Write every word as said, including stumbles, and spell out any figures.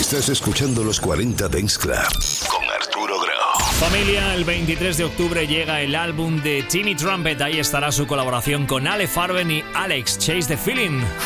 Estás escuchando los cuarenta Dance Club con Arturo Grau. Familia, el veintitrés de octubre llega el álbum de Timmy Trumpet. Ahí estará su colaboración con Ale Farben y Alex, Chase the Feeling.